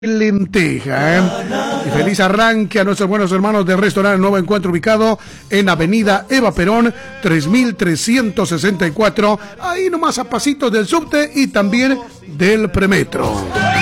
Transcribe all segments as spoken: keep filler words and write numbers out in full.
Lenteja, ¿eh? Y feliz arranque a nuestros buenos hermanos del restaurante Nuevo Encuentro, ubicado en Avenida Eva Perón tres mil trescientos sesenta y cuatro, ahí nomás a pasitos del subte y también del premetro.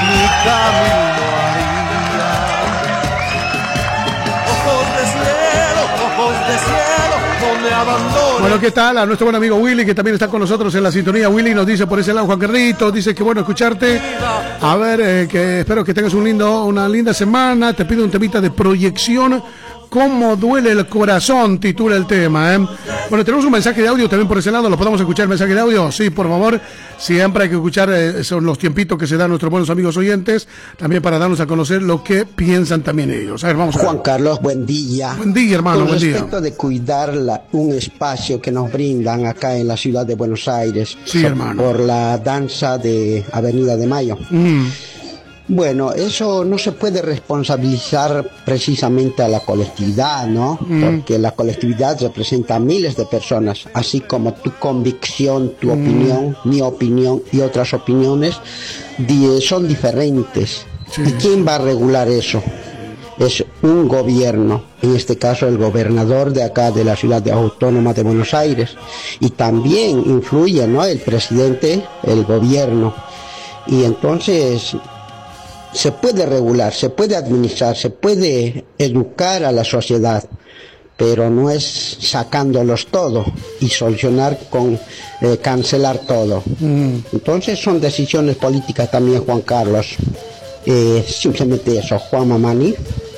Bueno, ¿qué tal? A nuestro buen amigo Willy, que también está con nosotros en la sintonía. Willy nos dice por ese lado, Juan Carlito, dice que bueno escucharte. A ver, eh, que espero que tengas un lindo, una linda semana. Te pido un temita de proyección. ¿Cómo duele el corazón? Titula el tema, ¿eh? Bueno, tenemos un mensaje de audio también por ese lado. ¿Lo podemos escuchar el mensaje de audio? Sí, por favor. Siempre hay que escuchar, eh, son los tiempitos que se dan a nuestros buenos amigos oyentes, también para darnos a conocer lo que piensan también ellos. A ver, vamos a ver. Juan Carlos, buen día. Buen día, hermano, Con buen día. respecto de cuidar la, un espacio que nos brindan acá en la ciudad de Buenos Aires, sí, hermano, por la danza de Avenida de Mayo. Mm. Bueno, eso no se puede responsabilizar precisamente a la colectividad, ¿no? Mm. Porque la colectividad representa a miles de personas, así como tu convicción, tu mm. opinión, mi opinión y otras opiniones di- son diferentes. Sí. ¿Y quién va a regular eso? Es un gobierno, en este caso el gobernador de acá de la ciudad autónoma de Buenos Aires, y también influye, ¿no?, el presidente, el gobierno, y entonces se puede regular, se puede administrar, se puede educar a la sociedad, pero no es sacándolos todo y solucionar con eh, cancelar todo. Mm. Entonces son decisiones políticas también, Juan Carlos. Eh, simplemente eso, Juan Mamani.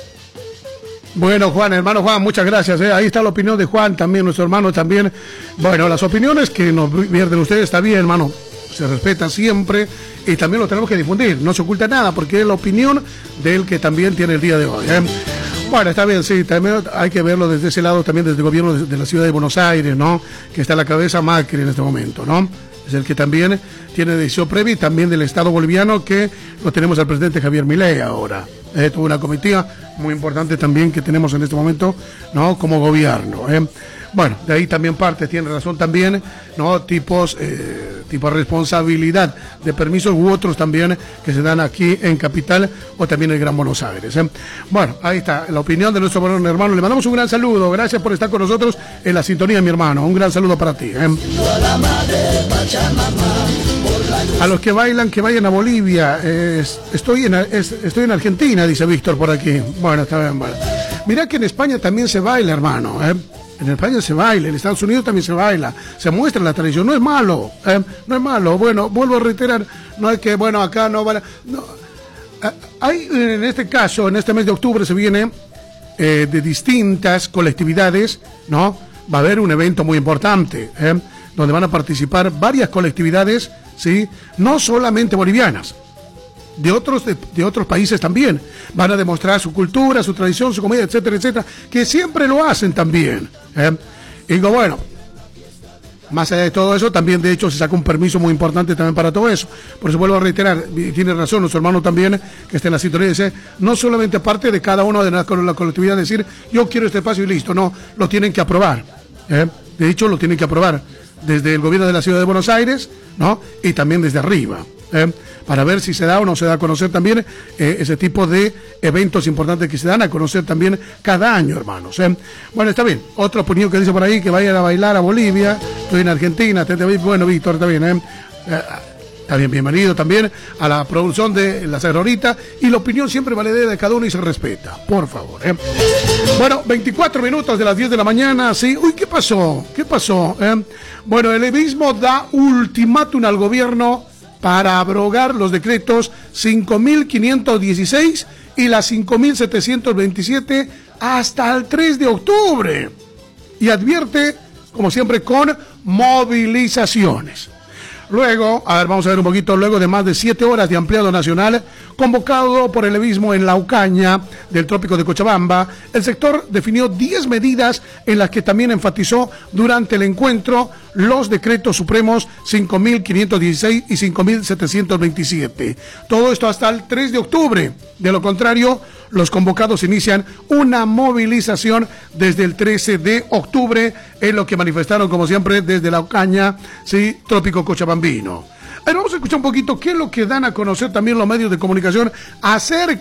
Bueno, Juan, hermano Juan, muchas gracias, ¿eh? Ahí está la opinión de Juan, también nuestro hermano también. Bueno, las opiniones que nos vierten ustedes está bien, hermano, se respeta siempre y también lo tenemos que difundir, no se oculta nada porque es la opinión del que también tiene el día de hoy, ¿eh? Bueno, está bien, sí, también hay que verlo desde ese lado, también desde el gobierno de, de la ciudad de Buenos Aires, ¿no? Que está a la cabeza Macri en este momento, ¿no? Es el que también tiene decisión previa, y también del Estado boliviano, que lo tenemos al presidente Javier Milei ahora. Eh, tuvo una comitiva muy importante también que tenemos en este momento, ¿no?, como gobierno, ¿eh? Bueno, de ahí también parte, tiene razón también, ¿no?, tipos, eh, tipo de responsabilidad de permisos u otros también que se dan aquí en Capital o también en Gran Buenos Aires, ¿eh? Bueno, ahí está la opinión de nuestro buen hermano. Le mandamos un gran saludo, gracias por estar con nosotros en la sintonía, mi hermano. Un gran saludo para ti, ¿eh? A los que bailan, que vayan a Bolivia. Eh, estoy, en, es, estoy en Argentina, dice Víctor por aquí. Bueno, está bien, bueno. Mirá que en España también se baila, hermano, ¿eh? En España se baila, en Estados Unidos también se baila, se muestra la tradición, no es malo, ¿eh? No es malo. Bueno, vuelvo a reiterar, no es que, bueno, acá no van a... No. Hay, en este caso, en este mes de octubre se viene eh, de distintas colectividades, ¿no? Va a haber un evento muy importante, ¿eh?, donde van a participar varias colectividades, ¿sí?, no solamente bolivianas, de otros de, de otros países también. Van a demostrar su cultura, su tradición, su comida, etcétera, etcétera, que siempre lo hacen también, ¿eh? Y digo, bueno, más allá de todo eso, también de hecho se saca un permiso muy importante también para todo eso. Por eso vuelvo a reiterar, y tiene razón nuestro hermano también, que está en la sintonía, dice, no solamente parte de cada uno de la, la colectividad decir, yo quiero este espacio y listo, no, lo tienen que aprobar, ¿eh? De hecho lo tienen que aprobar desde el gobierno de la ciudad de Buenos Aires, ¿no?, y también desde arriba, ¿eh?, para ver si se da o no se da a conocer también eh, ese tipo de eventos importantes que se dan a conocer también cada año, hermanos, ¿eh? Bueno, está bien. Otro opinión que dice por ahí que vayan a bailar a Bolivia. Estoy en Argentina. Bueno, Víctor, está bien, ¿eh? Está bien, bienvenido también a la producción de La Sagrorita, y la opinión siempre vale de cada uno y se respeta, por favor, ¿eh? Bueno, veinticuatro minutos de las diez de la mañana, sí. Uy, ¿qué pasó? ¿Qué pasó? ¿Eh? Bueno, el levismo da ultimátum al gobierno para abrogar los decretos cinco mil quinientos dieciséis y la cinco mil setecientos veintisiete hasta el tres de octubre. Y advierte, como siempre, con movilizaciones. Luego, a ver, vamos a ver un poquito, luego de más de siete horas de ampliado nacional, convocado por el levismo en la Ocaña del trópico de Cochabamba, el sector definió diez medidas en las que también enfatizó durante el encuentro los decretos supremos cinco mil quinientos dieciséis y cinco mil setecientos veintisiete. Todo esto hasta el tres de octubre. De lo contrario, los convocados inician una movilización desde el trece de octubre, en lo que manifestaron, como siempre, desde la Ocaña, sí, trópico cochabambino. A ver, vamos a escuchar un poquito qué es lo que dan a conocer también los medios de comunicación acerca